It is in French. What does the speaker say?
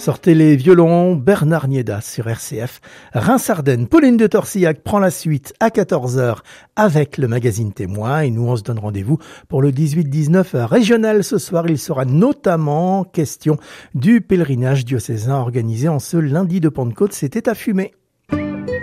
Sortez les violons, Bernard Nieda sur RCF. Reims-Ardennes, Pauline de Torsillac prend la suite à 14h avec le magazine Témoin. Et nous, on se donne rendez-vous pour le 18-19 régional. Ce soir, il sera notamment question du pèlerinage diocésain organisé en ce lundi de Pentecôte. C'était à Fumé.